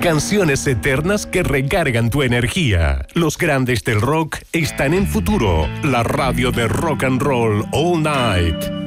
Canciones eternas que recargan tu energía. Los grandes del rock están en Futuro, la radio de rock and roll all night.